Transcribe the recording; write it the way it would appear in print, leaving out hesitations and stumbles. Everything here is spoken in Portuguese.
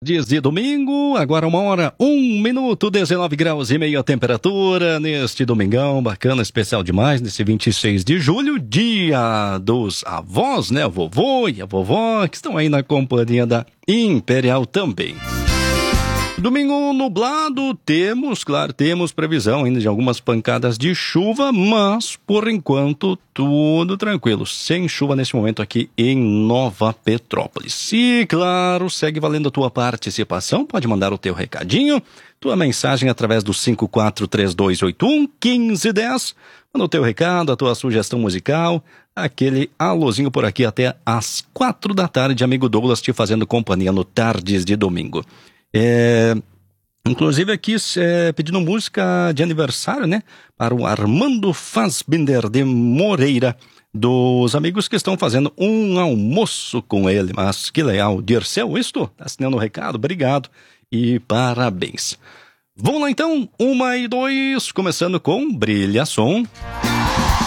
tardes de domingo, agora 1h01, 19 graus e meio a temperatura neste domingão, bacana, especial demais, nesse 26 de julho, dia dos avós, né, o vovô e a vovó, que estão aí na companhia da Imperial também. Domingo nublado, temos previsão ainda de algumas pancadas de chuva, mas por enquanto tudo tranquilo, sem chuva nesse momento aqui em Nova Petrópolis. E claro, segue valendo a tua participação, pode mandar o teu recadinho, tua mensagem através do 5432811510, manda o teu recado, a tua sugestão musical, aquele alôzinho por aqui até às 4 da tarde, amigo Douglas te fazendo companhia no Tardes de Domingo. Inclusive aqui pedindo música de aniversário, né, para o Armando Fassbinder de Moreira, dos amigos que estão fazendo um almoço com ele. Mas que legal, Dirceu, isto? Tá assinando o recado, obrigado e parabéns. Vamos lá então, 1 e 2, começando com Brilha Som.